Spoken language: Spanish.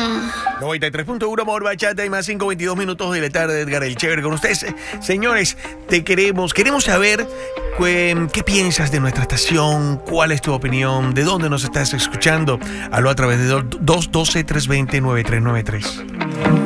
93.1 Amor Bachata y más 5:22 minutos de la tarde. Edgar el Chévere con ustedes. Señores, te queremos saber qué piensas de nuestra estación, cuál es tu opinión, de dónde nos estás escuchando. Hazlo a través de 212-320-9393.